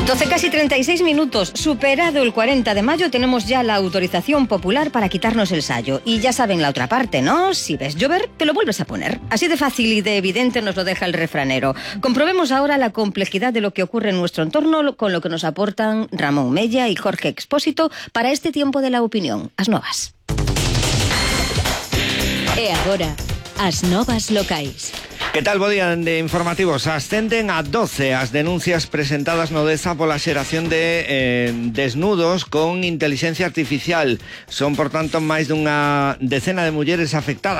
12 casi 36 minutos. Superado el 40 de mayo, tenemos ya la autorización popular para quitarnos el sayo. Y ya saben la otra parte, ¿no? Si ves llover, te lo vuelves a poner. Así de fácil y de evidente nos lo deja el refranero. Comprobemos ahora la complejidad de lo que ocurre en nuestro entorno con lo que nos aportan Ramón Mella y Jorge Expósito para este tiempo de la opinión. As novas. E agora, as novas locais. Que tal, bo día de informativos? Ascenden a 12 as denuncias presentadas no DESA pola xeración de desnudos con inteligencia artificial. Son, por tanto, máis dunha decena de mulleres afectadas.